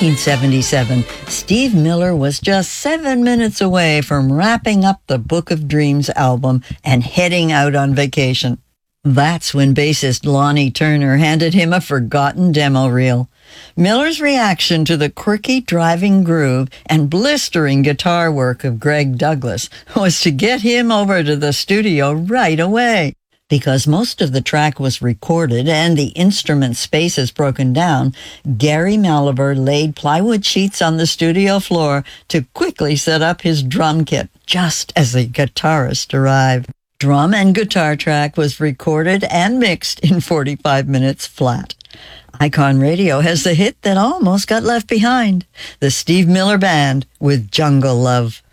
1977, Steve Miller was just 7 minutes away from wrapping up the Book of Dreams album and heading out on vacation. That's when bassist Lonnie Turner handed him a forgotten demo reel. Miller's reaction to the quirky driving groove and blistering guitar work of Greg Douglas was to get him over to the studio right away. Because most of the track was recorded and the instrument space is broken down, Gary Maliver laid plywood sheets on the studio floor to quickly set up his drum kit just as the guitarist arrived. Drum and guitar track was recorded and mixed in 45 minutes flat. Icon Radio has the hit that almost got left behind, the Steve Miller Band with Jungle Love.